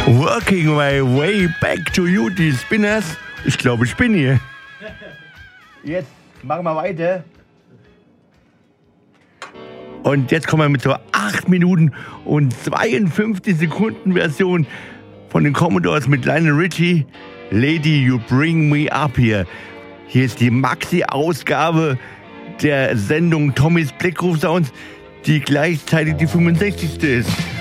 Working my way back to you, die Spinners. Ich glaube, ich bin hier. Jetzt machen wir weiter. Und jetzt kommen wir mit so 8 Minuten und 52 Sekunden Version von den Commodores mit Lionel Richie. Lady, you bring me up here. Hier ist die Maxi-Ausgabe der Sendung Tommys Blickruf Sounds, die gleichzeitig die 65. ist.